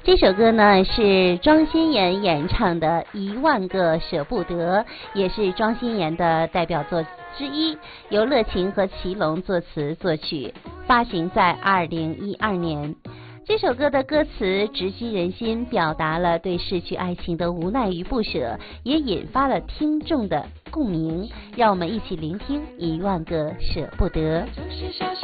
这首歌呢是庄心妍演唱的《一万个舍不得》，也是庄心妍的代表作之一，由乐琴和祁隆作词作曲，发行在2012年。这首歌的歌词直击人心，表达了对逝去爱情的无奈与不舍，也引发了听众的共鸣。让我们一起聆听《一万个舍不得》。